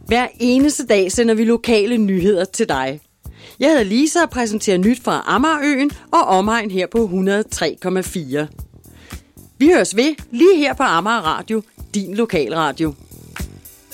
Hver eneste dag sender vi lokale nyheder til dig. Jeg hedder Lisa og præsenterer nyt fra Amagerøen og omegn her på 103,4. Vi høres ved lige her på Amager Radio, din lokalradio.